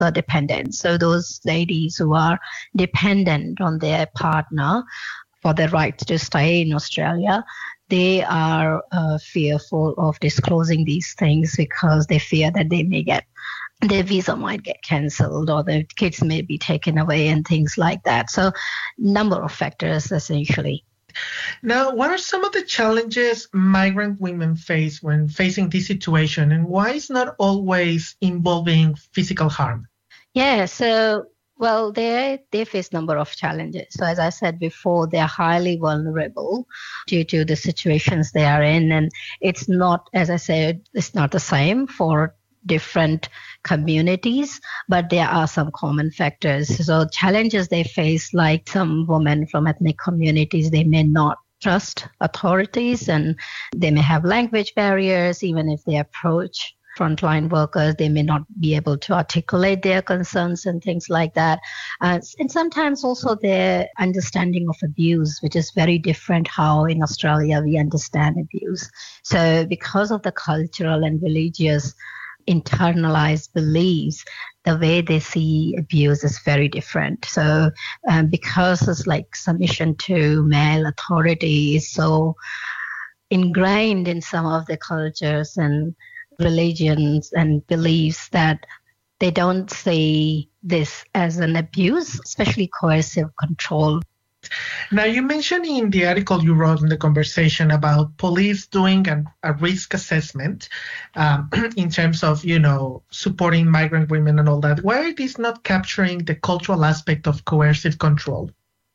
visa dependent. So those ladies who are dependent on their partner for their right to stay in Australia, they are fearful of disclosing these things because they fear that their visa might get cancelled or the kids may be taken away and things like that. So number of factors essentially. Now, what are some of the challenges migrant women face when facing this situation, and why is not always involving physical harm? Yeah, so well, they face a number of challenges. So as I said before, they're highly vulnerable due to the situations they are in. And it's not, as I said, it's not the same for different communities, but there are some common factors. So challenges they face, like some women from ethnic communities, they may not trust authorities and they may have language barriers. Even if they approach frontline workers, they may not be able to articulate their concerns and things like that. And sometimes also their understanding of abuse, which is very different how in Australia we understand abuse. So because of the cultural and religious internalized beliefs, the way they see abuse is very different. So because it's like submission to male authority is so ingrained in some of the cultures and religions and beliefs that they don't see this as an abuse, especially coercive control. Now, you mentioned in the article you wrote in the conversation about police doing a risk assessment in terms of, supporting migrant women and all that. Why are these not capturing the cultural aspect of coercive control?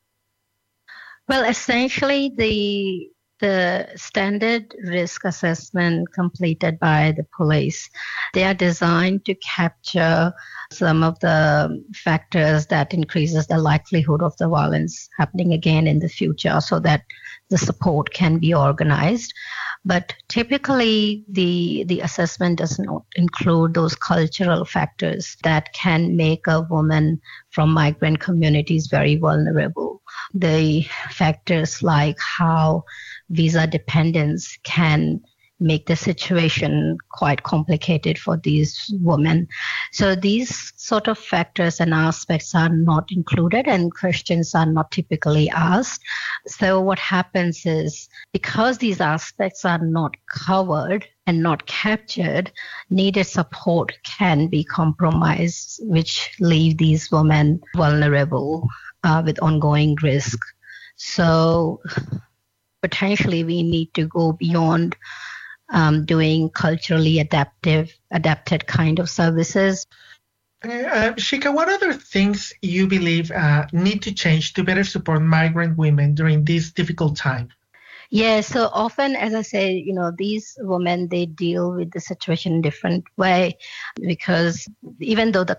Well, essentially, the standard risk assessment completed by the police, they are designed to capture some of the factors that increases the likelihood of the violence happening again in the future so that the support can be organized. But typically, the assessment does not include those cultural factors that can make a woman from migrant communities very vulnerable. The factors like how visa dependence can make the situation quite complicated for these women. So these sort of factors and aspects are not included and questions are not typically asked. So what happens is because these aspects are not covered and not captured, needed support can be compromised, which leave these women vulnerable with ongoing risk. So potentially we need to go beyond doing culturally adapted kind of services. Shika, what other things you believe need to change to better support migrant women during this difficult time? Yeah, so often, as I say, these women, they deal with the situation in a different way because even though the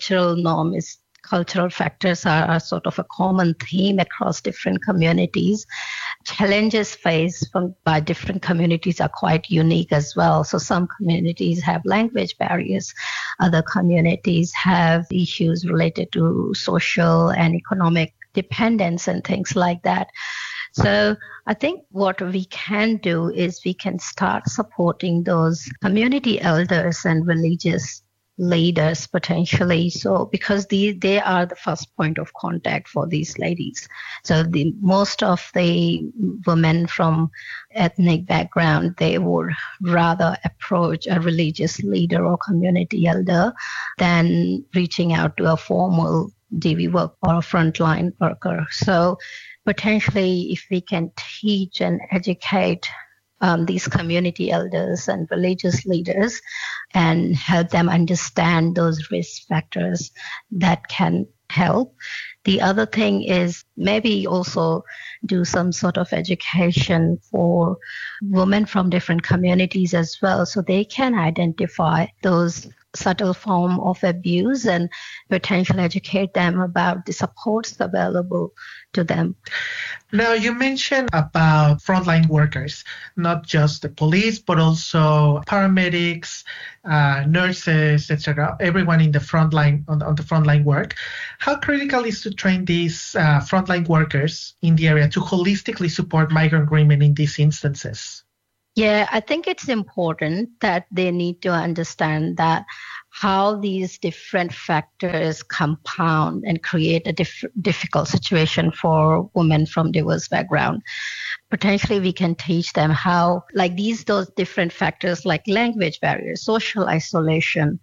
cultural factors are sort of a common theme across different communities, challenges faced by different communities are quite unique as well. So some communities have language barriers, other communities have issues related to social and economic dependence and things like that. So I think what we can do is we can start supporting those community elders and religious leaders potentially. So because they are the first point of contact for these ladies. So most of the women from ethnic background, they would rather approach a religious leader or community elder than reaching out to a formal DV worker or a frontline worker. So potentially if we can teach and educate these community elders and religious leaders and help them understand those risk factors, that can help. The other thing is maybe also do some sort of education for women from different communities as well, so they can identify those subtle form of abuse and potentially educate them about the supports available to them. Now, you mentioned about frontline workers, not just the police, but also paramedics, nurses, etc. Everyone in the frontline on the frontline work. How critical is to train these frontline workers in the area to holistically support migrant women in these instances? Yeah, I think it's important that they need to understand that how these different factors compound and create a difficult situation for women from diverse background. Potentially we can teach them how, like those different factors like language barriers, social isolation,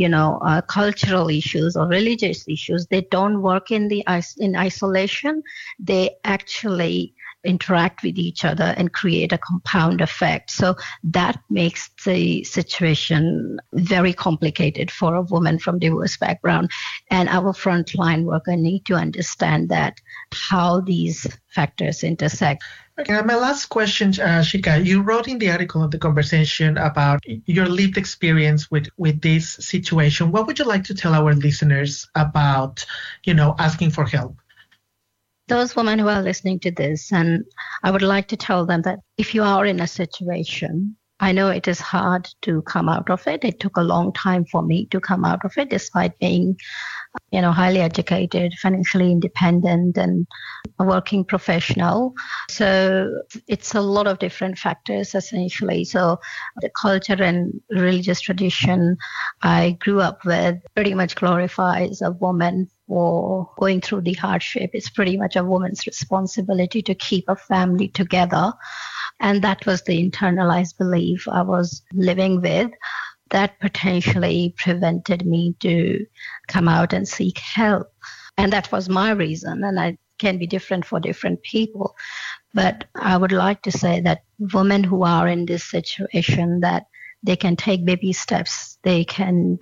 cultural issues or religious issues, they don't work in isolation. They actually interact with each other and create a compound effect. So that makes the situation very complicated for a woman from diverse background. And our frontline worker need to understand that, how these factors intersect. Okay, my last question, Shika, you wrote in the article of the conversation about your lived experience with this situation. What would you like to tell our listeners about, asking for help? Those women who are listening to this, and I would like to tell them that if you are in a situation, I know it is hard to come out of it. It took a long time for me to come out of it, despite being, highly educated, financially independent, and a working professional. So it's a lot of different factors, essentially. So the culture and religious tradition I grew up with pretty much glorifies a woman for going through the hardship. It's pretty much a woman's responsibility to keep a family together. And that was the internalized belief I was living with that potentially prevented me to come out and seek help. And that was my reason. And it can be different for different people. But I would like to say that women who are in this situation, that they can take baby steps. They can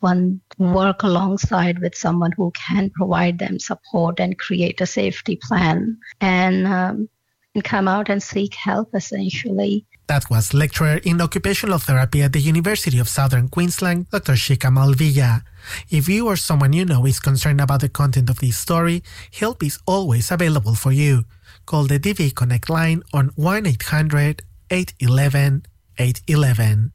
work alongside with someone who can provide them support and create a safety plan and come out and seek help, essentially. That was lecturer in occupational therapy at the University of Southern Queensland, Dr. Shika Malvilla. If you or someone you know is concerned about the content of this story, help is always available for you. Call the DV Connect line on 1-800-811-811.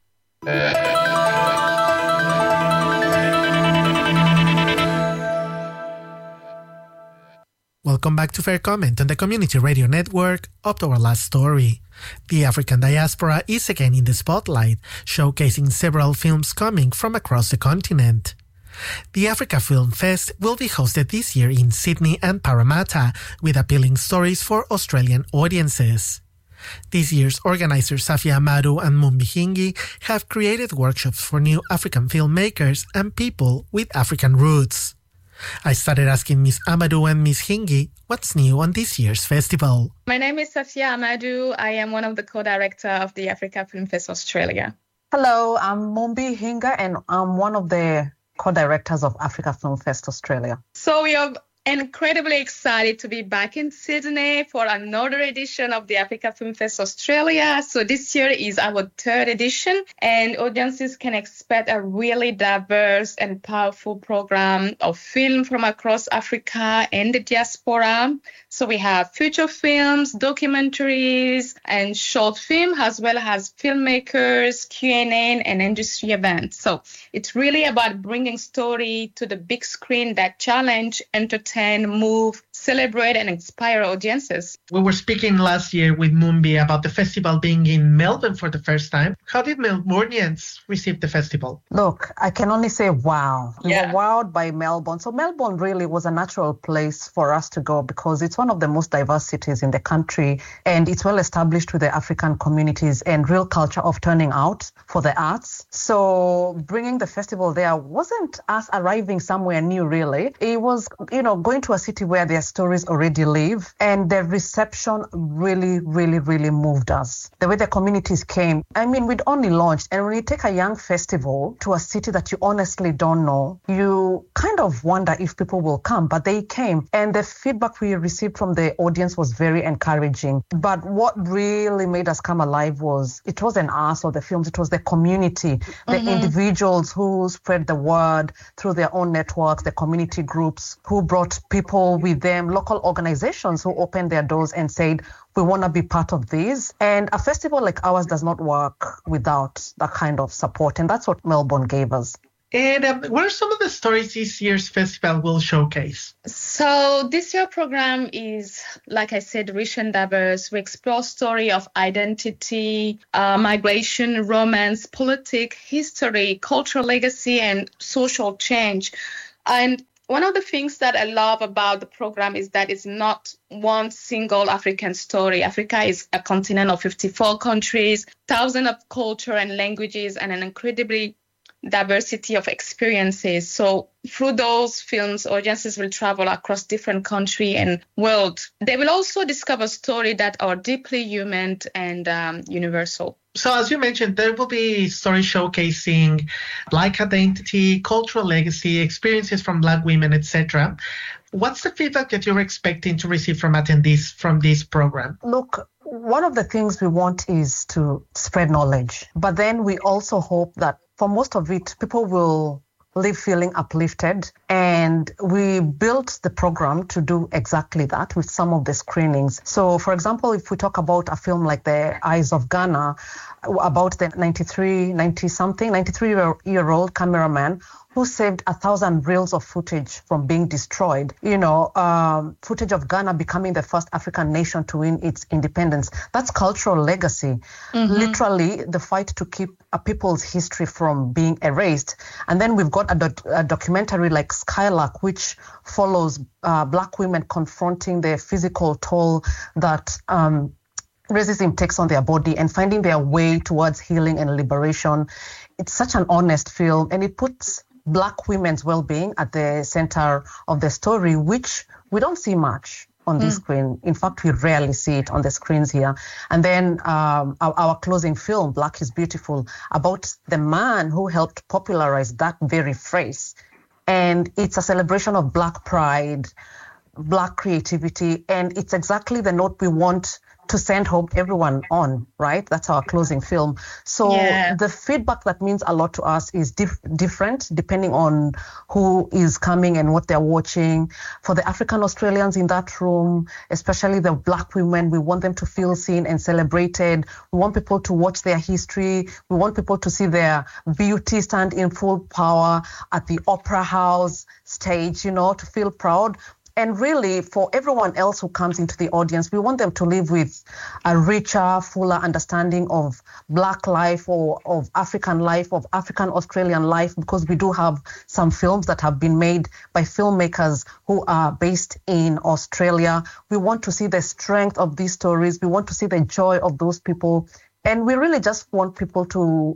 Welcome back to Fair Comment on the Community Radio Network. Up to our last story. The African diaspora is again in the spotlight, showcasing several films coming from across the continent. The Africa Film Fest will be hosted this year in Sydney and Parramatta, with appealing stories for Australian audiences. This year's organizers Safia Amadou and Mumbi Hingi have created workshops for new African filmmakers and people with African roots. I started asking Ms. Amadou and Ms. Hingi what's new on this year's festival. My name is Safia Amadou. I am one of the co-director of the Africa Film Fest Australia. Hello, I'm Mumbi Hinga and I'm one of the co-directors of Africa Film Fest Australia. So we are incredibly excited to be back in Sydney for another edition of the Africa Film Fest Australia. So this year is our third edition, and audiences can expect a really diverse and powerful program of film from across Africa and the diaspora. So we have feature films, documentaries, and short film, as well as filmmakers, Q&A, and industry events. So it's really about bringing story to the big screen that challenge, entertain, move, celebrate, and inspire audiences. We were speaking last year with Mumbi about the festival being in Melbourne for the first time. How did Melbournians receive the festival? Look, I can only say wow. We were wowed by Melbourne. So Melbourne really was a natural place for us to go because it's one of the most diverse cities in the country, and it's well established with the African communities and real culture of turning out for the arts. So bringing the festival there wasn't us arriving somewhere new, really. It was, going to a city where their stories already live, and the reception really, really, really moved us. The way the communities came, we'd only launched, and when you take a young festival to a city that you honestly don't know, you kind of wonder if people will come, but they came, and the feedback we received from the audience was very encouraging. But what really made us come alive it wasn't us or the films, it was the community, the individuals who spread the word through their own networks, the community groups who brought people with them, local organizations who opened their doors and said, we want to be part of this. And a festival like ours does not work without that kind of support. And that's what Melbourne gave us. And what are some of the stories this year's festival will showcase? So this year's program is, like I said, rich and diverse. We explore story of identity, migration, romance, politics, history, cultural legacy, and social change. And one of the things that I love about the program is that it's not one single African story. Africa is a continent of 54 countries, thousands of culture and languages, and an incredibly diversity of experiences. So through those films, audiences will travel across different countries and world. They will also discover stories that are deeply human and universal. So as you mentioned, there will be stories showcasing Black identity, cultural legacy, experiences from Black women, etc. What's the feedback that you're expecting to receive from attendees from this program? Look, one of the things we want is to spread knowledge, but then we also hope that for most of it, people will leave feeling uplifted. And we built the program to do exactly that with some of the screenings. So, for example, if we talk about a film like The Eyes of Ghana, about the 93-year-old cameraman who saved 1,000 reels of footage from being destroyed. Footage of Ghana becoming the first African nation to win its independence. That's cultural legacy. Mm-hmm. Literally, the fight to keep a people's history from being erased. And then we've got a documentary like Skylark, which follows Black women confronting the physical toll that racism takes on their body and finding their way towards healing and liberation. It's such an honest film, and it puts Black women's well-being at the center of the story, which we don't see much on the screen. In fact, we rarely see it on the screens here. And then our closing film, Black is Beautiful, about the man who helped popularize that very phrase. And it's a celebration of Black pride, Black creativity, and it's exactly the note we want to send home everyone on, right? That's our closing film. So the feedback that means a lot to us is different depending on who is coming and what they're watching. For the African Australians in that room, especially the Black women, we want them to feel seen and celebrated. We want people to watch their history. We want people to see their beauty stand in full power at the Opera House stage, to feel proud. And really, for everyone else who comes into the audience, we want them to live with a richer, fuller understanding of Black life or of African Australian life, because we do have some films that have been made by filmmakers who are based in Australia. We want to see the strength of these stories. We want to see the joy of those people. And we really just want people to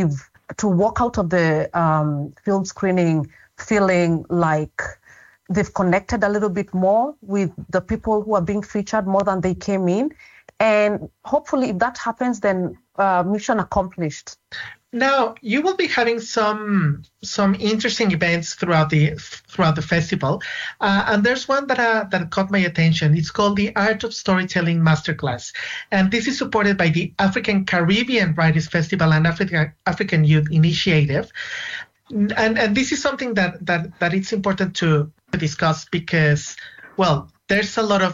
walk out of the film screening feeling like they've connected a little bit more with the people who are being featured more than they came in. And hopefully if that happens, then mission accomplished. Now, you will be having some interesting events throughout the festival. And there's one that caught my attention. It's called the Art of Storytelling Masterclass. And this is supported by the African Caribbean Writers Festival and African Youth Initiative. And this is something that it's important to discuss because, there's a lot of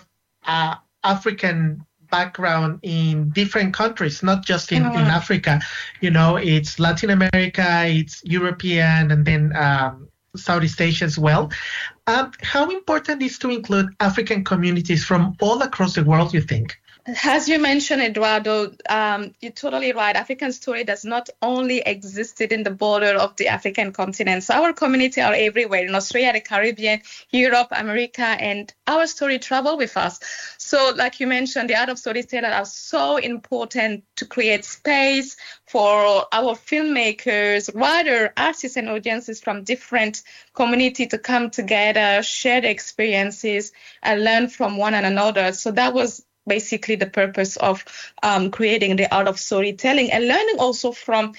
African background in different countries, not just in Africa. It's Latin America, it's European, and then Southeast Asia as well. How important is to include African communities from all across the world, you think? As you mentioned, Eduardo, you're totally right. African story does not only exist in the border of the African continent. So our community are everywhere, in Australia, the Caribbean, Europe, America, and our story travel with us. So like you mentioned, the art of storytelling are so important to create space for our filmmakers, writers, artists, and audiences from different communities to come together, share their experiences, and learn from one another. So that was basically the purpose of creating the art of storytelling, and learning also from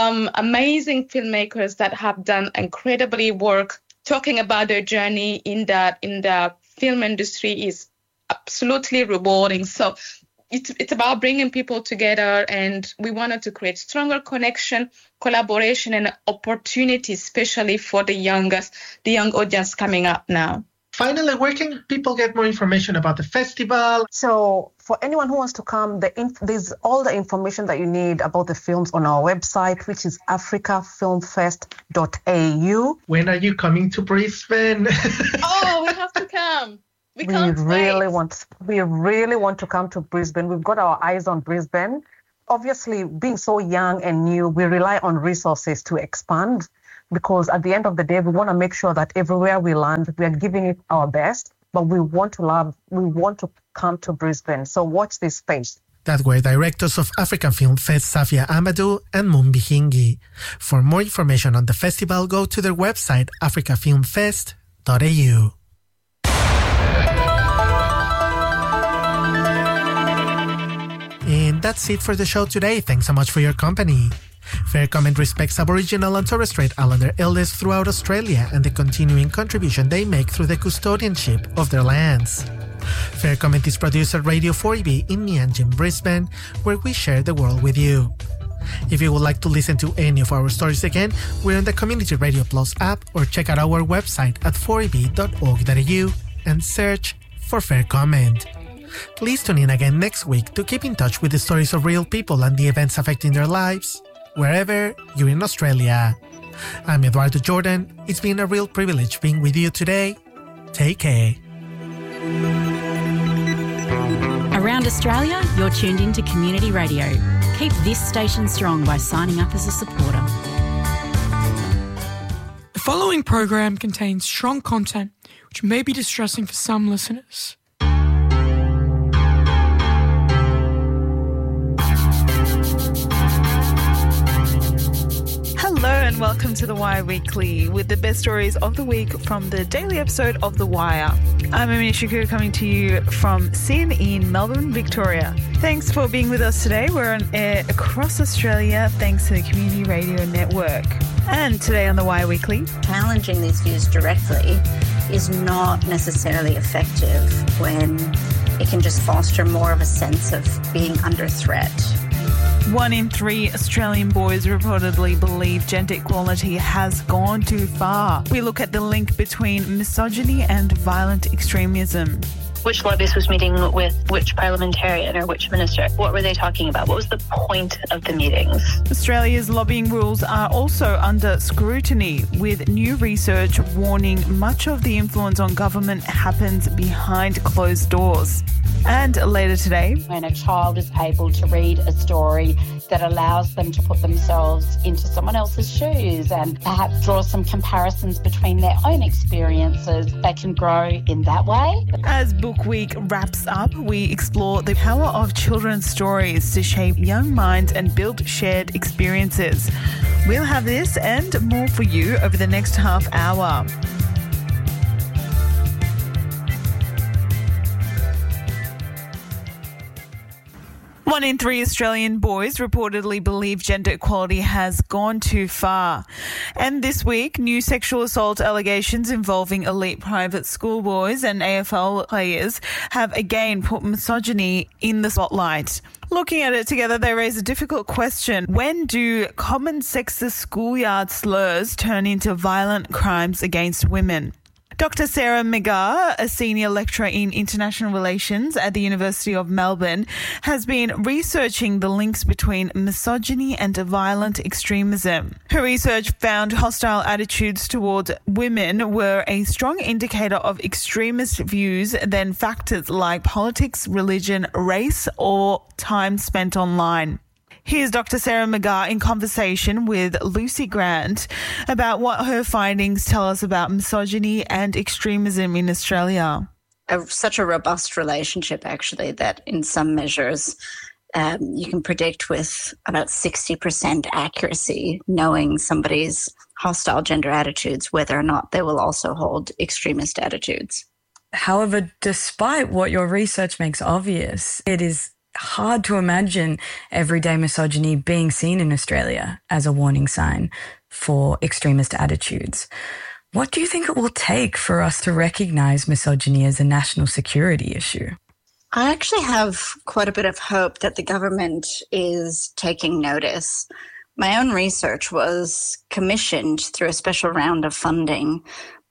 amazing filmmakers that have done incredibly work talking about their journey in the film industry is absolutely rewarding. So it's about bringing people together, and we wanted to create stronger connection, collaboration, and opportunities, especially for the young audience coming up now. Finally, where can people get more information about the festival? So for anyone who wants to come, there's all the information that you need about the films on our website, which is africafilmfest.au. When are you coming to Brisbane? Oh, we have to come. We really want to come to Brisbane. We've got our eyes on Brisbane. Obviously, being so young and new, we rely on resources to expand, because at the end of the day, we want to make sure that everywhere we land, we are giving it our best, but we want to come to Brisbane. So watch this space. That were directors of African Film Fest, Safia Amadou and Mumbi Hingi. For more information on the festival, go to their website, africafilmfest.au. And that's it for the show today. Thanks so much for your company. Fair Comment respects Aboriginal and Torres Strait Islander elders throughout Australia and the continuing contribution they make through the custodianship of their lands. Fair Comment is produced at Radio 4EB in Mianjin, Brisbane, where we share the world with you. If you would like to listen to any of our stories again, we're on the Community Radio Plus app, or check out our website at 4eb.org.au and search for Fair Comment. Please tune in again next week to keep in touch with the stories of real people and the events affecting their lives, wherever you're in Australia. I'm Eduardo Jordan. It's been a real privilege being with you today. Take care. Around Australia, you're tuned in to Community Radio. Keep this station strong by signing up as a supporter. The following program contains strong content which may be distressing for some listeners. Hello and welcome to The Wire Weekly with the best stories of the week from the daily episode of The Wire. I'm Amini Shakur, coming to you from SYN in Melbourne, Victoria. Thanks for being with us today. We're on air across Australia thanks to the Community Radio Network. And today on The Wire Weekly, challenging these views directly is not necessarily effective when it can just foster more of a sense of being under threat. 1 in 3 Australian boys reportedly believe gender equality has gone too far. We look at the link between misogyny and violent extremism. Which lobbyist was meeting with which parliamentarian or which minister? What were they talking about? What was the point of the meetings? Australia's lobbying rules are also under scrutiny, with new research warning much of the influence on government happens behind closed doors. And later today, when a child is able to read a story that allows them to put themselves into someone else's shoes and perhaps draw some comparisons between their own experiences, they can grow in that way. As Book Week wraps up, we explore the power of children's stories to shape young minds and build shared experiences. We'll have this and more for you over the next half hour. One in 3 Australian boys reportedly believe gender equality has gone too far. And this week, new sexual assault allegations involving elite private school boys and AFL players have again put misogyny in the spotlight. Looking at it together, they raise a difficult question. When do common sexist schoolyard slurs turn into violent crimes against women? Dr. Sarah McGarr, a senior lecturer in international relations at the University of Melbourne, has been researching the links between misogyny and violent extremism. Her research found hostile attitudes towards women were a strong indicator of extremist views than factors like politics, religion, race, or time spent online. Here's Dr. Sarah McGarr in conversation with Lucy Grant about what her findings tell us about misogyny and extremism in Australia. Such a robust relationship, actually, that in some measures you can predict with about 60% accuracy, knowing somebody's hostile gender attitudes, whether or not they will also hold extremist attitudes. However, despite what your research makes obvious, it is hard to imagine everyday misogyny being seen in Australia as a warning sign for extremist attitudes. What do you think it will take for us to recognise misogyny as a national security issue? I actually have quite a bit of hope that the government is taking notice. My own research was commissioned through a special round of funding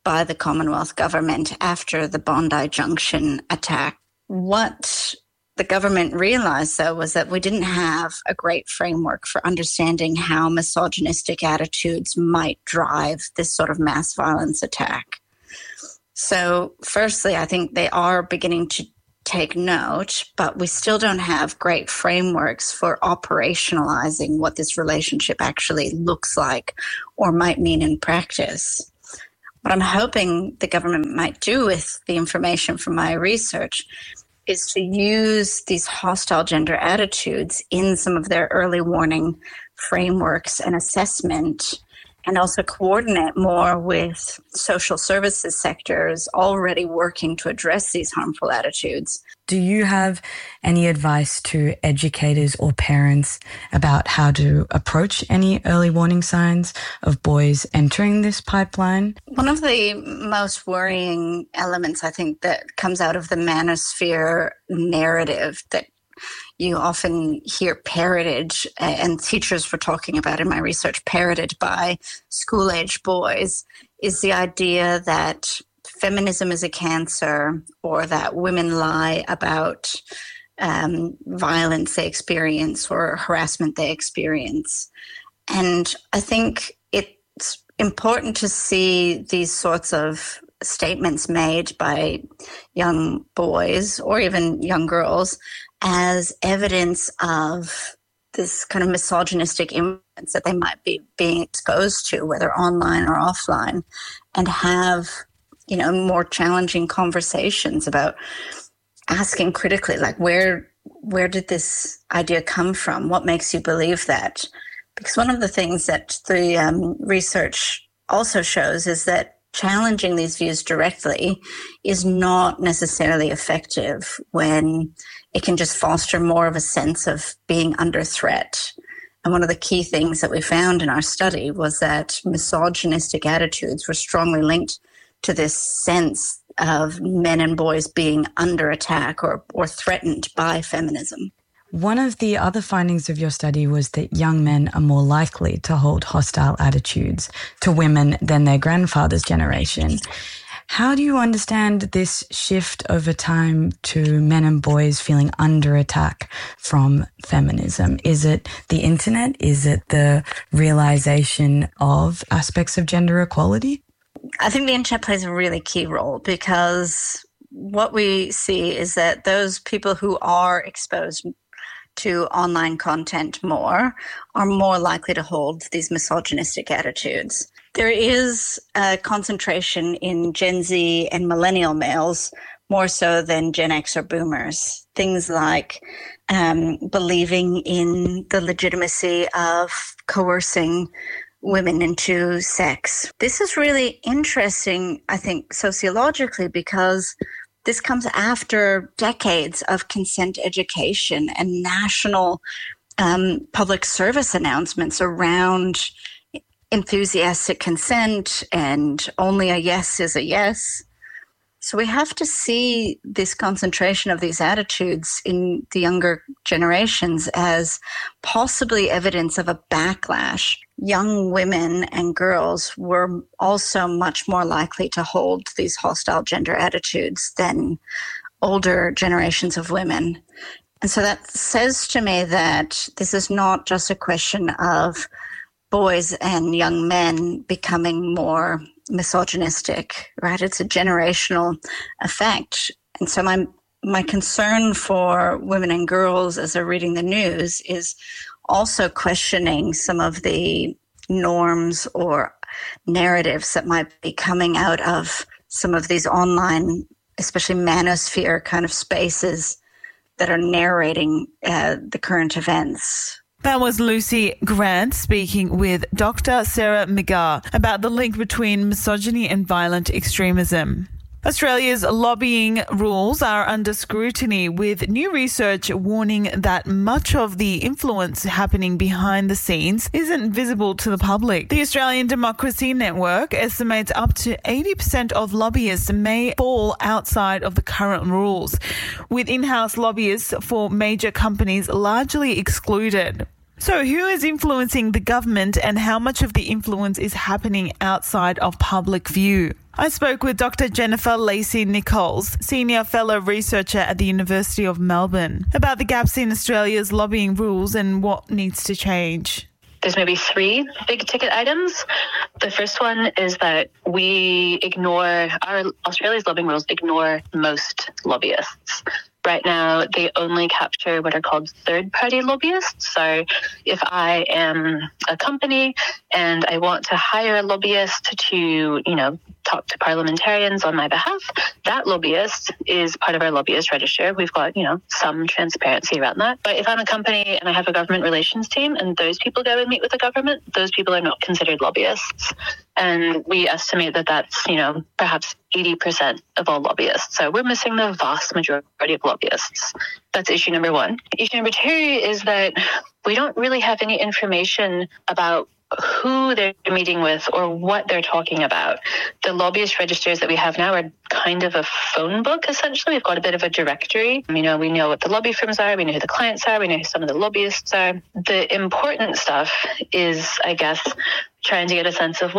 by the Commonwealth government after the Bondi Junction attack. What the government realized, though, was that we didn't have a great framework for understanding how misogynistic attitudes might drive this sort of mass violence attack. So, firstly, I think they are beginning to take note, but we still don't have great frameworks for operationalizing what this relationship actually looks like or might mean in practice. What I'm hoping the government might do with the information from my research is to use these hostile gender attitudes in some of their early warning frameworks and assessment, and also coordinate more with social services sectors already working to address these harmful attitudes. Do you have any advice to educators or parents about how to approach any early warning signs of boys entering this pipeline? One of the most worrying elements, I think, that comes out of the manosphere narrative that you often hear parroted, and teachers were talking about in my research, parroted by school-age boys, is the idea that feminism is a cancer, or that women lie about violence they experience or harassment they experience. And I think it's important to see these sorts of statements made by young boys or even young girls as evidence of this kind of misogynistic influence that they might be being exposed to, whether online or offline, and have, more challenging conversations about asking critically, like, where did this idea come from? What makes you believe that? Because one of the things that the research also shows is that challenging these views directly is not necessarily effective when it can just foster more of a sense of being under threat. And one of the key things that we found in our study was that misogynistic attitudes were strongly linked to this sense of men and boys being under attack or threatened by feminism. One of the other findings of your study was that young men are more likely to hold hostile attitudes to women than their grandfather's generation. How do you understand this shift over time to men and boys feeling under attack from feminism? Is it the internet? Is it the realization of aspects of gender equality? I think the internet plays a really key role, because what we see is that those people who are exposed to online content more are more likely to hold these misogynistic attitudes. There is a concentration in Gen Z and millennial males more so than Gen X or boomers. Things like believing in the legitimacy of coercing women into sex. This is really interesting, I think, sociologically, because this comes after decades of consent education and national public service announcements around enthusiastic consent and only a yes is a yes. So we have to see this concentration of these attitudes in the younger generations as possibly evidence of a backlash. Young women and girls were also much more likely to hold these hostile gender attitudes than older generations of women. And so that says to me that this is not just a question of boys and young men becoming more misogynistic, right? It's a generational effect. And so my concern for women and girls as they're reading the news is also questioning some of the norms or narratives that might be coming out of some of these online, especially manosphere kind of spaces that are narrating the current events. That was Lucy Grant speaking with Dr. Sarah McGarr about the link between misogyny and violent extremism. Australia's lobbying rules are under scrutiny, with new research warning that much of the influence happening behind the scenes isn't visible to the public. The Australian Democracy Network estimates up to 80% of lobbyists may fall outside of the current rules, with in-house lobbyists for major companies largely excluded. So who is influencing the government and how much of the influence is happening outside of public view? I spoke with Dr. Jennifer Lacey-Nichols, Senior Fellow Researcher at the University of Melbourne, about the gaps in Australia's lobbying rules and what needs to change. There's maybe 3 big ticket items. The first one is that Australia's lobbying rules ignore most lobbyists. Right now, they only capture what are called third-party lobbyists. So if I am a company and I want to hire a lobbyist to, talk to parliamentarians on my behalf, that lobbyist is part of our lobbyist register. We've got, some transparency around that. But if I'm a company and I have a government relations team and those people go and meet with the government, those people are not considered lobbyists. And we estimate that that's, perhaps 80% of all lobbyists. So we're missing the vast majority of lobbyists. That's issue number 1. Issue number 2 is that we don't really have any information about who they're meeting with or what they're talking about. The lobbyist registers that we have now are kind of a phone book, essentially. We've got a bit of a directory. We know what the lobby firms are, we know who the clients are, we know who some of the lobbyists are. The important stuff is, I guess, trying to get a sense of,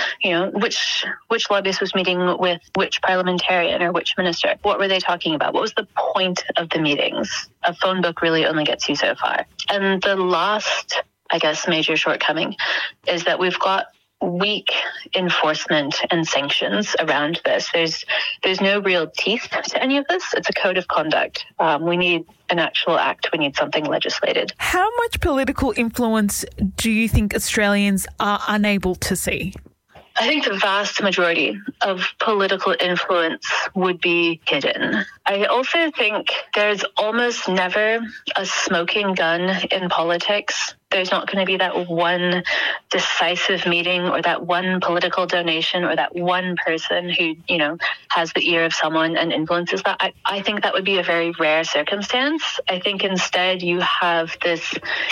which lobbyist was meeting with which parliamentarian or which minister. What were they talking about? What was the point of the meetings? A phone book really only gets you so far. And the last, I guess, major shortcoming is that we've got weak enforcement and sanctions around this. There's no real teeth to any of this. It's a code of conduct. We need an actual act. We need something legislated. How much political influence do you think Australians are unable to see? I think the vast majority of political influence would be hidden. I also think there's almost never a smoking gun in politics. There's not going to be that one decisive meeting or that one political donation or that one person who, has the ear of someone and influences that. I think that would be a very rare circumstance. I think instead you have this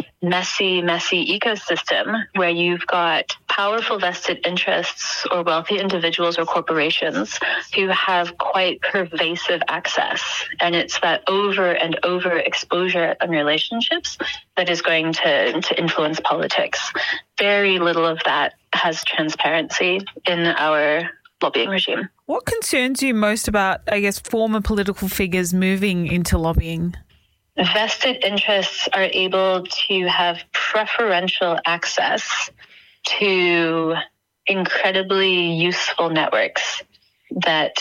messy ecosystem where you've got powerful vested interests or wealthy individuals or corporations who have quite pervasive access. And it's that over and over exposure on relationships that is going to influence politics. Very little of that has transparency in our lobbying regime. What concerns you most about, I guess, former political figures moving into lobbying? Vested interests are able to have preferential access to incredibly useful networks that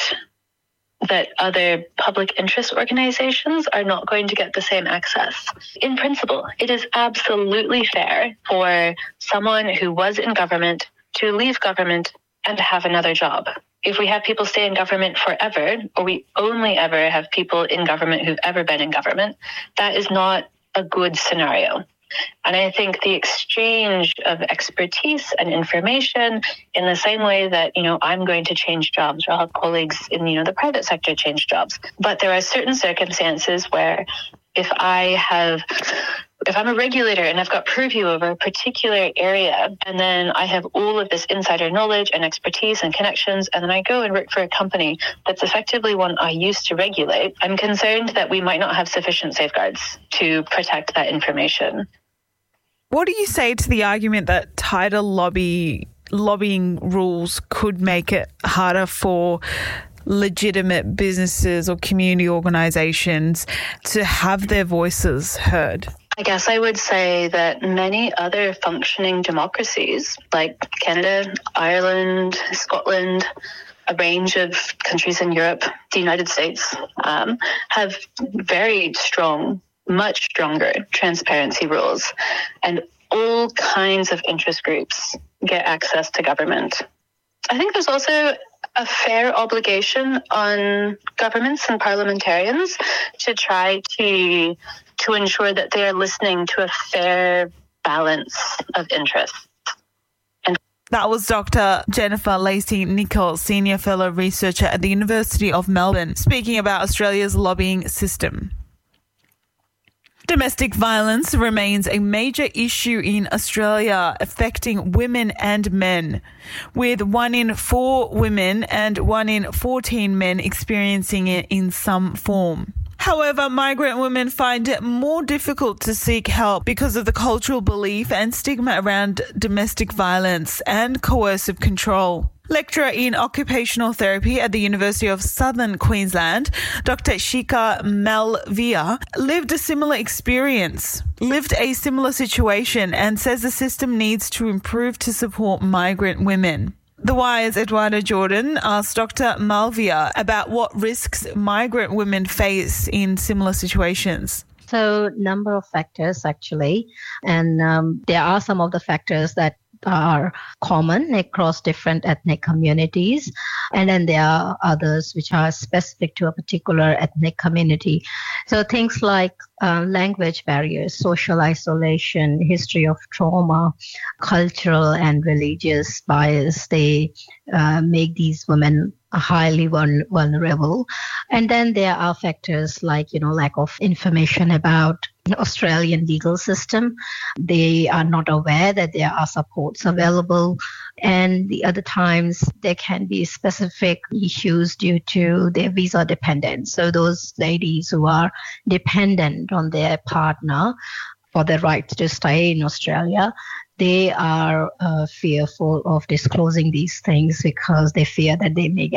other public interest organizations are not going to get the same access. In principle, it is absolutely fair for someone who was in government to leave government and have another job. If we have people stay in government forever, or we only ever have people in government who've ever been in government, that is not a good scenario. And I think the exchange of expertise and information, in the same way that, I'm going to change jobs, or I'll have colleagues in, the private sector change jobs. But there are certain circumstances where if I'm a regulator and I've got purview over a particular area, and then I have all of this insider knowledge and expertise and connections, and then I go and work for a company that's effectively one I used to regulate, I'm concerned that we might not have sufficient safeguards to protect that information. What do you say to the argument that tighter lobbying rules could make it harder for legitimate businesses or community organisations to have their voices heard? I guess I would say that many other functioning democracies like Canada, Ireland, Scotland, a range of countries in Europe, the United States, have very strong, much stronger transparency rules, and all kinds of interest groups get access to government. I think there's also a fair obligation on governments and parliamentarians to try to ensure that they are listening to a fair balance of interests. That was Dr. Jennifer Lacey-Nichols, Senior Fellow Researcher at the University of Melbourne, speaking about Australia's lobbying system. Domestic violence remains a major issue in Australia, affecting women and men, with 1 in 4 women and 1 in 14 men experiencing it in some form. However, migrant women find it more difficult to seek help because of the cultural belief and stigma around domestic violence and coercive control. Lecturer in occupational therapy at the University of Southern Queensland, Dr. Shika Malviya, lived a similar situation and says the system needs to improve to support migrant women. The Wire's Eduardo Jordan asked Dr. Malviya about what risks migrant women face in similar situations. So, number of factors actually, and there are some of the factors that are common across different ethnic communities, and then there are others which are specific to a particular ethnic community. So things like language barriers, social isolation, history of trauma, cultural and religious bias, they make these women highly vulnerable. And then there are factors like, lack of information about Australian legal system. They are not aware that there are supports available. And the other times there can be specific issues due to their visa dependence. So those ladies who are dependent on their partner for the right to stay in Australia, they are fearful of disclosing these things because they fear that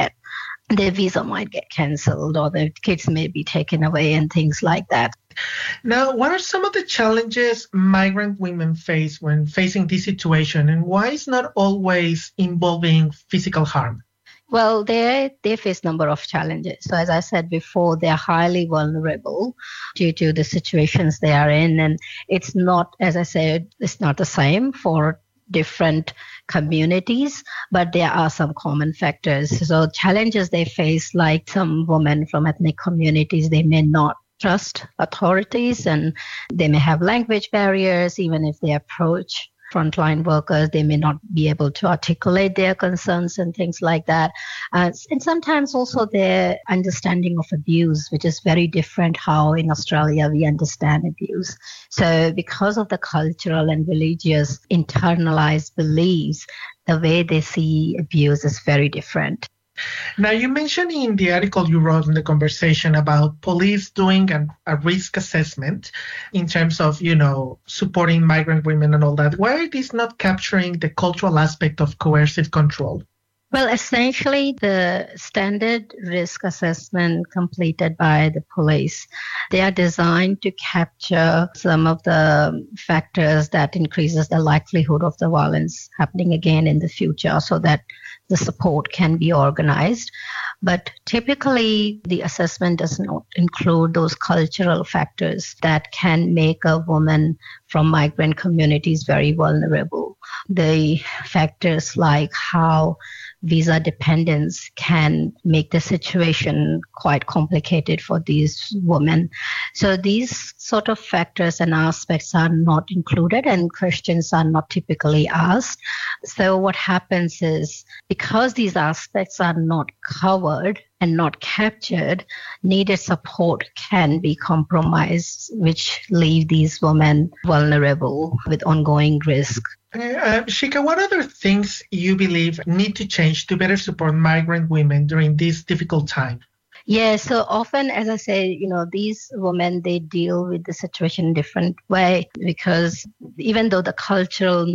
their visa might get cancelled or their kids may be taken away and things like that. Now, what are some of the challenges migrant women face when facing this situation, and why is not always involving physical harm? Well, they face a number of challenges. So as I said before, they're highly vulnerable due to the situations they are in. And it's not, as I said, it's not the same for different communities, but there are some common factors. So challenges they face, like some women from ethnic communities, they may not trust authorities and they may have language barriers. Even if they approach frontline workers, they may not be able to articulate their concerns and things like that. And sometimes also their understanding of abuse, which is very different how in Australia we understand abuse. So because of the cultural and religious internalized beliefs, the way they see abuse is very different. Now, you mentioned in the article you wrote in the conversation about police doing a risk assessment in terms of, supporting migrant women and all that. Why are these not capturing the cultural aspect of coercive control? Well, essentially, the standard risk assessment completed by the police, they are designed to capture some of the factors that increases the likelihood of the violence happening again in the future so that the support can be organized. But typically, the assessment does not include those cultural factors that can make a woman from migrant communities very vulnerable. The factors like how visa dependence can make the situation quite complicated for these women. So these sort of factors and aspects are not included and questions are not typically asked. So what happens is, because these aspects are not covered and not captured, needed support can be compromised, which leave these women vulnerable with ongoing risk. Shika, what other things you believe need to change to better support migrant women during this difficult time? Yeah, so often, as I say, these women, they deal with the situation in a different way because even though the cultural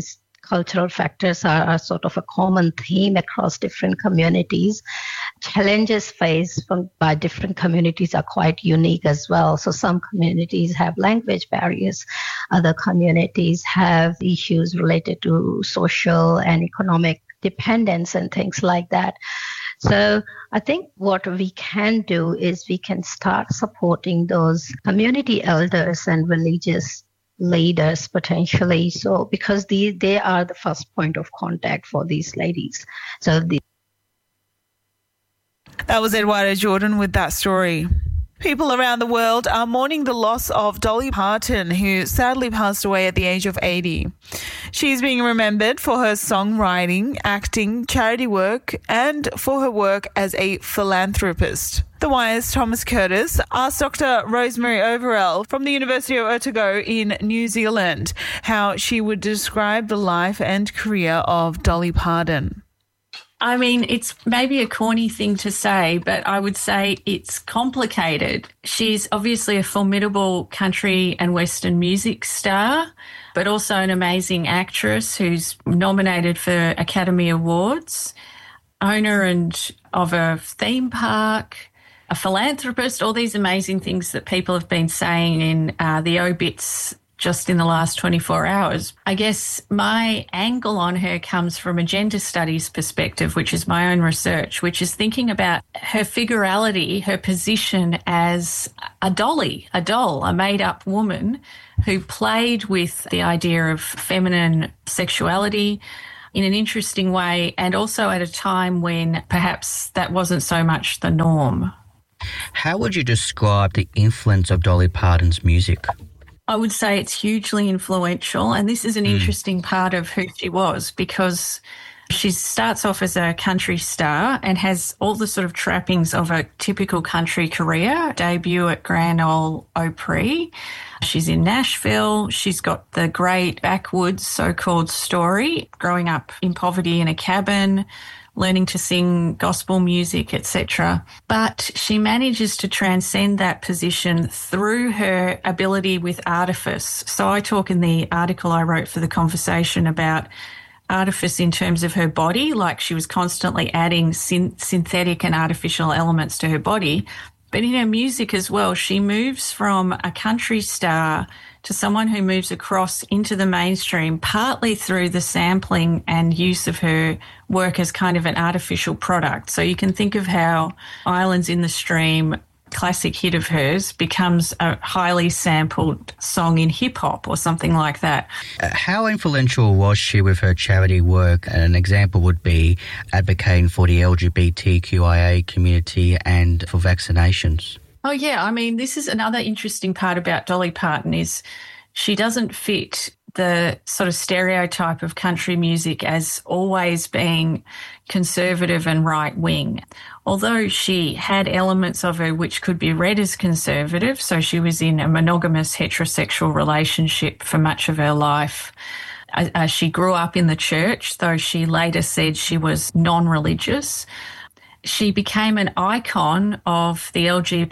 factors are sort of a common theme across different communities, challenges faced by different communities are quite unique as well. So some communities have language barriers. Other communities have issues related to social and economic dependence and things like that. So I think what we can do is we can start supporting those community elders and religious leaders potentially, so because they are the first point of contact for these ladies. That was Eduardo Jordan with that story. People around the world are mourning the loss of Dolly Parton, who sadly passed away at the age of 80. She's being remembered for her songwriting, acting, charity work, and for her work as a philanthropist. The Wire's Thomas Curtis asked Dr. Rosemary Overell from the University of Otago in New Zealand how she would describe the life and career of Dolly Parton. I mean, it's maybe a corny thing to say, but I would say it's complicated. She's obviously a formidable country and Western music star, but also an amazing actress who's nominated for Academy Awards, owner of a theme park, a philanthropist, all these amazing things that people have been saying in the obits just in the last 24 hours. I guess my angle on her comes from a gender studies perspective, which is my own research, which is thinking about her figurality, her position as a doll, a made-up woman who played with the idea of feminine sexuality in an interesting way, and also at a time when perhaps that wasn't so much the norm. How would you describe the influence of Dolly Parton's music? I would say it's hugely influential, and this is an interesting part of who she was, because she starts off as a country star and has all the sort of trappings of a typical country career. Debut at Grand Ole Opry. She's in Nashville. She's got the great backwoods so-called story, growing up in poverty in a cabin, learning to sing gospel music, etc. But she manages to transcend that position through her ability with artifice. So I talk in the article I wrote for The Conversation about artifice in terms of her body, like she was constantly adding synthetic and artificial elements to her body. But in her music as well, she moves from a country star to someone who moves across into the mainstream, partly through the sampling and use of her work as kind of an artificial product. So you can think of how Islands in the Stream, classic hit of hers, becomes a highly sampled song in hip-hop or something like that. How influential was she with her charity work? An example would be advocating for the LGBTQIA community and for vaccinations. Oh, yeah. I mean, this is another interesting part about Dolly Parton is she doesn't fit the sort of stereotype of country music as always being conservative and right-wing. Although she had elements of her which could be read as conservative, so she was in a monogamous heterosexual relationship for much of her life. She grew up in the church, though she later said she was non-religious. She became an icon of the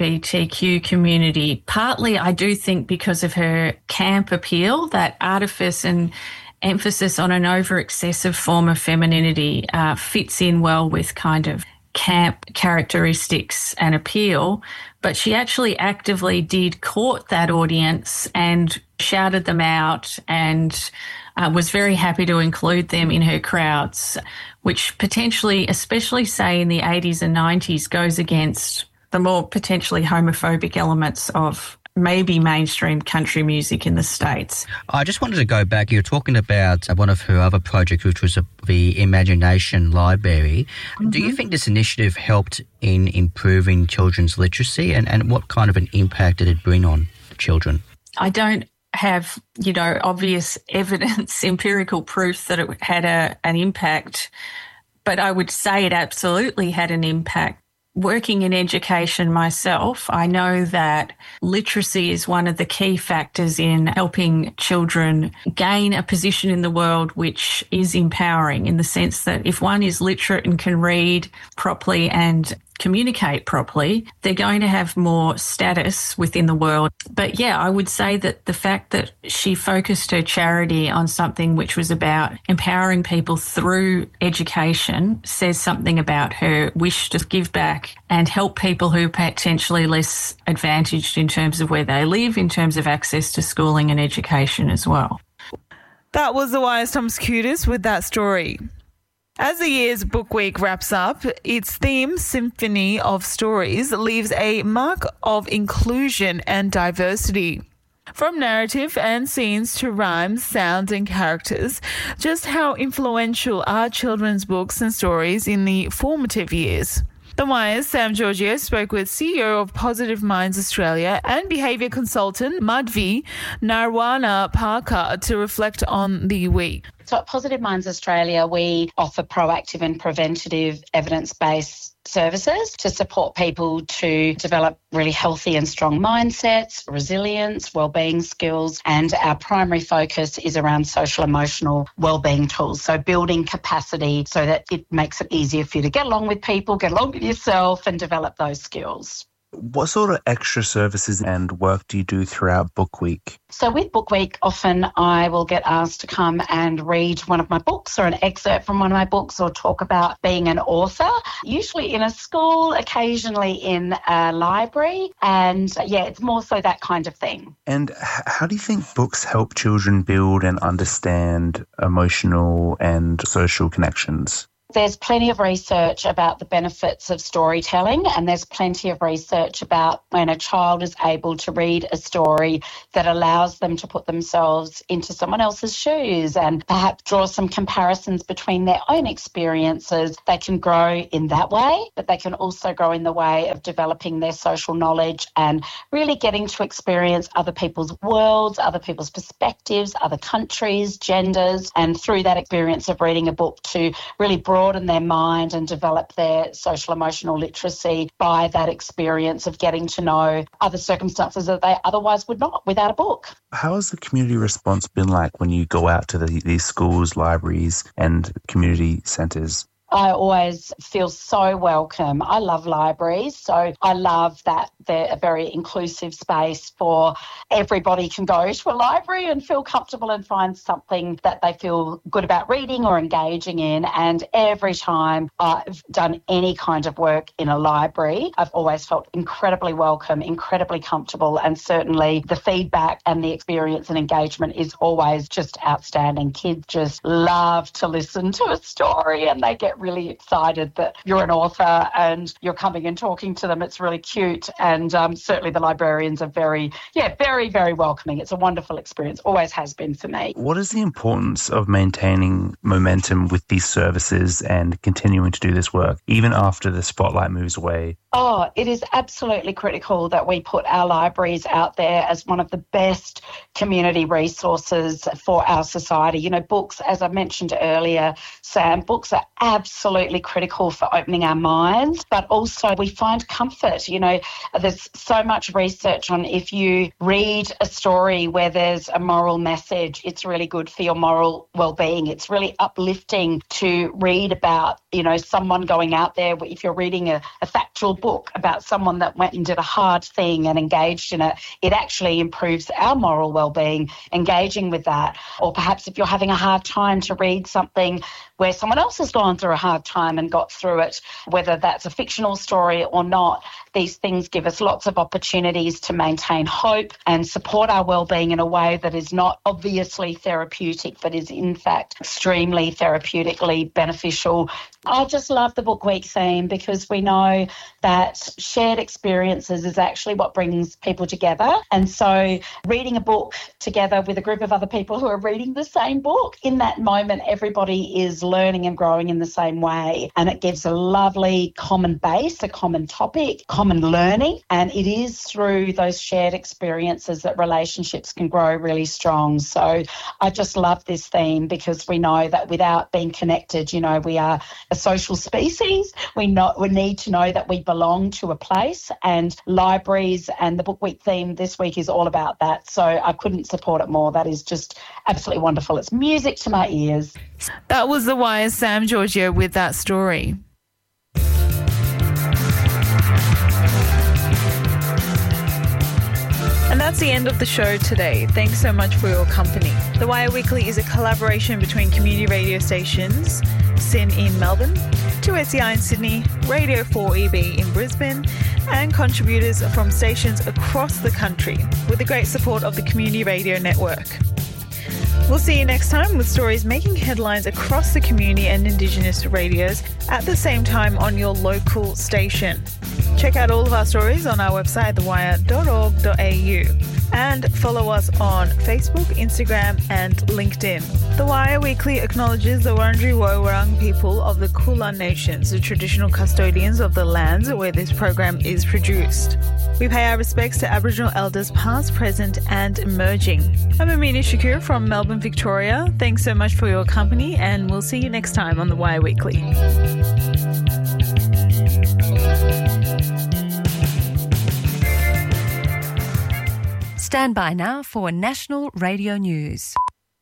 LGBTQ community, partly, I do think, because of her camp appeal, that artifice and emphasis on an over-excessive form of femininity fits in well with kind of camp characteristics and appeal. But she actually actively did court that audience and shouted them out and was very happy to include them in her crowds, which potentially, especially say in the 80s and 90s, goes against the more potentially homophobic elements of maybe mainstream country music in the States. I just wanted to go back. You were talking about one of her other projects, which was the Imagination Library. Mm-hmm. Do you think this initiative helped in improving children's literacy, and what kind of an impact did it bring on children? I don't have, obvious evidence, empirical proof that it had an impact, but I would say it absolutely had an impact. Working in education myself, I know that literacy is one of the key factors in helping children gain a position in the world which is empowering, in the sense that if one is literate and can read properly and communicate properly, they're going to have more status within the world. But yeah, I would say that the fact that she focused her charity on something which was about empowering people through education says something about her wish to give back and help people who are potentially less advantaged in terms of where they live, in terms of access to schooling and education as well. That was the Wise Thomas Curtis with that story. As the year's book week wraps up, its theme, Symphony of Stories, leaves a mark of inclusion and diversity. From narrative and scenes to rhymes, sounds and characters, just how influential are children's books and stories in the formative years? The Wire's Sam Giorgio spoke with CEO of Positive Minds Australia and behaviour consultant Madhvi Narwana Parker to reflect on the week. So at Positive Minds Australia, we offer proactive and preventative evidence-based services to support people to develop really healthy and strong mindsets, resilience, wellbeing skills, and our primary focus is around social emotional wellbeing tools. So building capacity so that it makes it easier for you to get along with people, get along with yourself, and develop those skills. What sort of extra services and work do you do throughout Book Week? So with Book Week, often I will get asked to come and read one of my books or an excerpt from one of my books or talk about being an author, usually in a school, occasionally in a library. And it's more so that kind of thing. And how do you think books help children build and understand emotional and social connections? There's plenty of research about the benefits of storytelling, and there's plenty of research about when a child is able to read a story that allows them to put themselves into someone else's shoes and perhaps draw some comparisons between their own experiences. They can grow in that way, but they can also grow in the way of developing their social knowledge and really getting to experience other people's worlds, other people's perspectives, other countries, genders, and through that experience of reading a book to really broaden their mind and develop their social emotional literacy by that experience of getting to know other circumstances that they otherwise would not without a book. How has the community response been like when you go out to these schools, libraries and community centres? I always feel so welcome. I love libraries, so I love that they're a very inclusive space for everybody can go to a library and feel comfortable and find something that they feel good about reading or engaging in. And every time I've done any kind of work in a library, I've always felt incredibly welcome, incredibly comfortable, and certainly the feedback and the experience and engagement is always just outstanding. Kids just love to listen to a story and they get really excited that you're an author and you're coming and talking to them. It's really cute. And certainly the librarians are very, very welcoming. It's a wonderful experience. Always has been for me. What is the importance of maintaining momentum with these services and continuing to do this work, even after the spotlight moves away? Oh, it is absolutely critical that we put our libraries out there as one of the best community resources for our society. You know, books, as I mentioned earlier, Sam, books are absolutely critical for opening our minds, but also we find comfort. You know, there's so much research on if you read a story where there's a moral message, it's really good for your moral well-being. It's really uplifting to read about, you know, someone going out there. If you're reading a factual book about someone that went and did a hard thing and engaged in it, it actually improves our moral well-being, engaging with that. Or perhaps if you're having a hard time, to read something where someone else has gone through a hard time and got through it, whether that's a fictional story or not. These things give us lots of opportunities to maintain hope and support our well-being in a way that is not obviously therapeutic, but is in fact extremely therapeutically beneficial. I just love the Book Week theme because we know that shared experiences is actually what brings people together. And so reading a book together with a group of other people who are reading the same book, in that moment, everybody is learning and growing in the same way. And it gives a lovely common base, a common topic, common learning. And it is through those shared experiences that relationships can grow really strong. So I just love this theme because we know that without being connected, you know, we are a social species. We need to know that we belong to a place, and libraries and the Book Week theme this week is all about that. So I couldn't support it more. That is just absolutely wonderful. It's music to my ears. That was The Wire's Sam Giorgio with that story. And that's the end of the show today. Thanks so much for your company. The Wire Weekly is a collaboration between community radio stations, SYN in Melbourne, 2SER in Sydney, Radio 4EB in Brisbane, and contributors from stations across the country with the great support of the Community Radio Network. We'll see you next time with stories making headlines across the community and Indigenous radios at the same time on your local station. Check out all of our stories on our website, thewire.org.au, and follow us on Facebook, Instagram and LinkedIn. The Wire Weekly acknowledges the Wurundjeri Woi-wurrung people of the Kulin Nations, the traditional custodians of the lands where this program is produced. We pay our respects to Aboriginal elders past, present and emerging. I'm Amina Shakur from Melbourne, Victoria. Thanks so much for your company, and we'll see you next time on The Wire Weekly. Stand by now for National Radio News.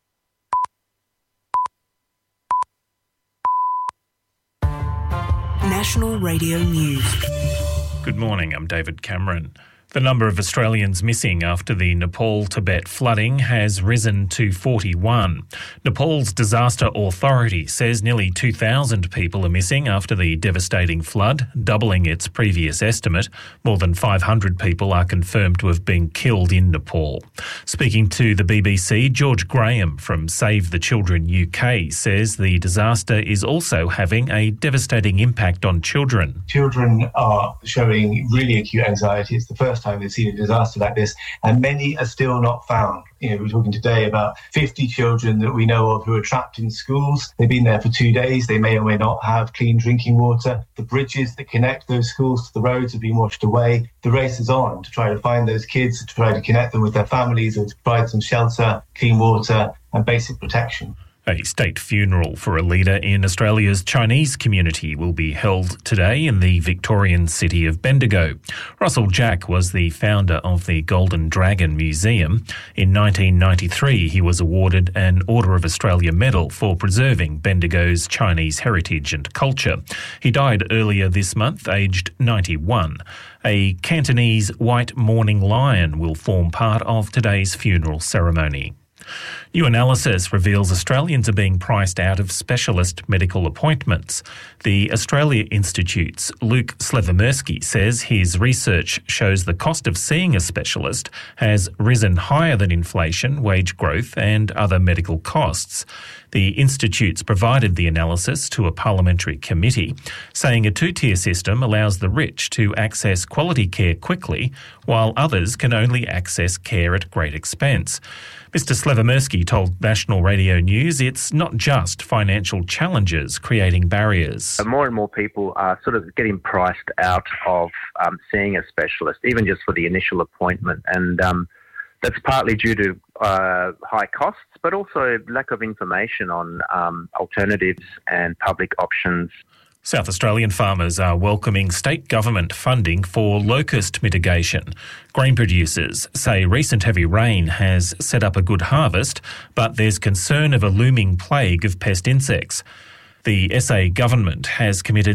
National Radio News. Good morning, I'm David Cameron. The number of Australians missing after the Nepal-Tibet flooding has risen to 41. Nepal's disaster authority says nearly 2,000 people are missing after the devastating flood, doubling its previous estimate. More than 500 people are confirmed to have been killed in Nepal. Speaking to the BBC, George Graham from Save the Children UK says the disaster is also having a devastating impact on children. Children are showing really acute anxiety. It's the first time they've seen a disaster like this, and many are still not found. We're talking today about 50 children that we know of who are trapped in schools. They've been there for 2 days. They may or may not have clean drinking water. The bridges that connect those schools to the roads have been washed away. The race is on to try to find those kids, to try to connect them with their families, or to provide some shelter, clean water and basic protection. A state funeral for a leader in Australia's Chinese community will be held today in the Victorian city of Bendigo. Russell Jack was the founder of the Golden Dragon Museum. In 1993, he was awarded an Order of Australia Medal for preserving Bendigo's Chinese heritage and culture. He died earlier this month, aged 91. A Cantonese white mourning lion will form part of today's funeral ceremony. New analysis reveals Australians are being priced out of specialist medical appointments. The Australia Institute's Luke Slevomirsky says his research shows the cost of seeing a specialist has risen higher than inflation, wage growth and other medical costs. The Institute's provided the analysis to a parliamentary committee, saying a two-tier system allows the rich to access quality care quickly, while others can only access care at great expense. Mr. Slevomirsky told National Radio News it's not just financial challenges creating barriers. More and more people are sort of getting priced out of seeing a specialist, even just for the initial appointment. And that's partly due to high costs, but also lack of information on alternatives and public options. South Australian farmers are welcoming state government funding for locust mitigation. Grain producers say recent heavy rain has set up a good harvest, but there's concern of a looming plague of pest insects. The SA government has committed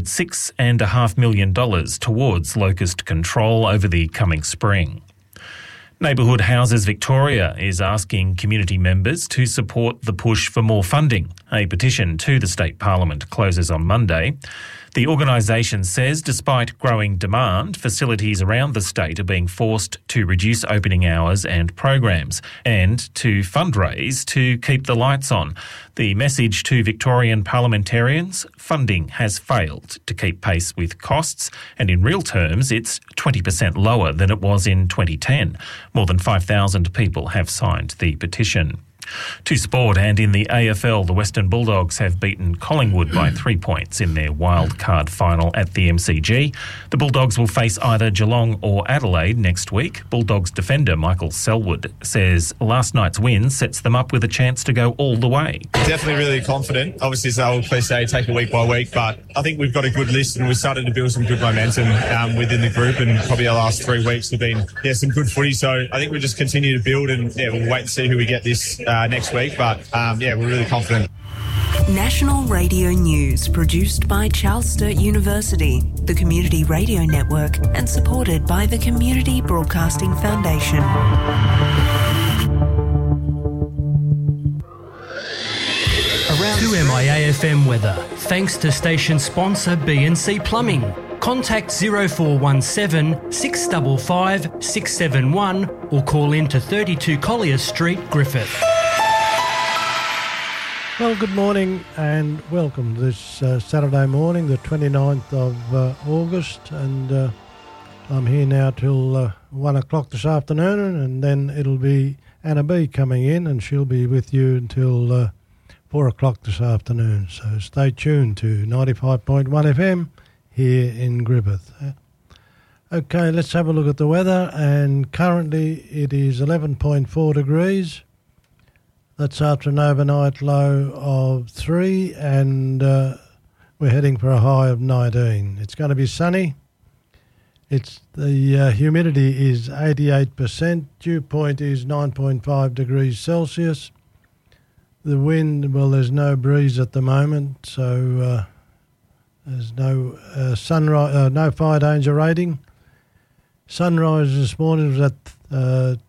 $6.5 million towards locust control over the coming spring. Neighbourhood Houses Victoria is asking community members to support the push for more funding. A petition to the state parliament closes on Monday. The organisation says despite growing demand, facilities around the state are being forced to reduce opening hours and programs and to fundraise to keep the lights on. The message to Victorian parliamentarians: funding has failed to keep pace with costs, and in real terms it's 20% lower than it was in 2010. More than 5,000 people have signed the petition. To sport, and in the AFL, the Western Bulldogs have beaten Collingwood by 3 points in their wildcard final at the MCG. The Bulldogs will face either Geelong or Adelaide next week. Bulldogs defender Michael Selwood says last night's win sets them up with a chance to go all the way. Definitely really confident. Obviously, it's the old cliche, take it week by week, but I think we've got a good list and we've started to build some good momentum within the group, and probably our last 3 weeks have been some good footy. So I think we'll just continue to build, and we'll wait and see who we get this next week, but we're really confident. National Radio News, produced by Charles Sturt University, the Community Radio Network, and supported by the Community Broadcasting Foundation. 2MIA-FM weather, thanks to station sponsor BNC Plumbing. Contact 0417 655 671 or call in to 32 Collier Street, Griffith. Well, good morning and welcome this Saturday morning, the 29th of August, and I'm here now till 1 o'clock this afternoon, and then it'll be Anna B coming in, and she'll be with you until 4 o'clock this afternoon. So stay tuned to 95.1 FM here in Griffith. Okay, let's have a look at the weather, and currently it is 11.4 degrees. That's after an overnight low of 3, and we're heading for a high of 19. It's going to be sunny. The humidity is 88%. Dew point is 9.5 degrees Celsius. The wind, well, there's no breeze at the moment, so there's no sunrise, no fire danger rating. Sunrise this morning was at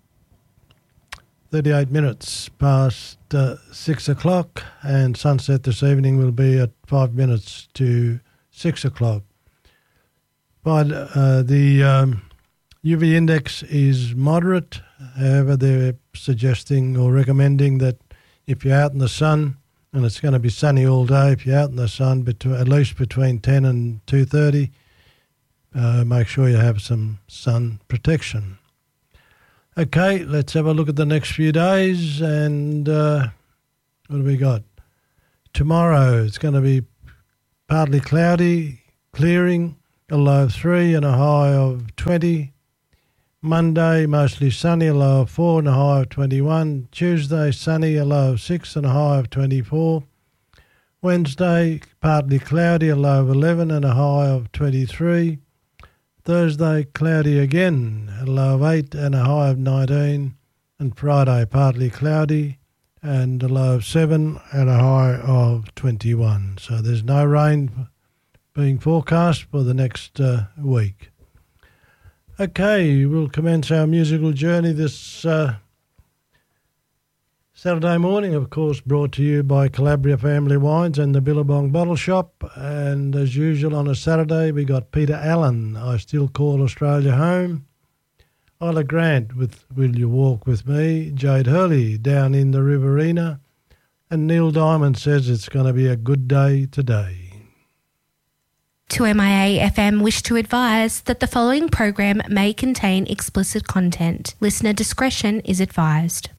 38 minutes past 6 o'clock, and sunset this evening will be at 5 minutes to 6 o'clock. But the UV index is moderate. However, they're suggesting or recommending that if you're out in the sun, and it's going to be sunny all day, if you're out in the sun at least between 10 and 2:30, make sure you have some sun protection. Okay, let's have a look at the next few days, and what do we got? Tomorrow it's going to be partly cloudy, clearing, a low of 3 and a high of 20. Monday, mostly sunny, a low of 4 and a high of 21. Tuesday, sunny, a low of 6 and a high of 24. Wednesday, partly cloudy, a low of 11 and a high of 23. Thursday, cloudy again, a low of 8 and a high of 19. And Friday, partly cloudy and a low of 7 and a high of 21. So there's no rain being forecast for the next week. Okay, we'll commence our musical journey this Saturday morning, of course, brought to you by Calabria Family Wines and the Billabong Bottle Shop. And as usual on a Saturday, we got Peter Allen, I Still Call Australia Home. Isla Grant with Will You Walk With Me. Jade Hurley, Down in the Riverina. And Neil Diamond says it's going to be a good day today. 2MIA FM wish to advise that the following program may contain explicit content. Listener discretion is advised.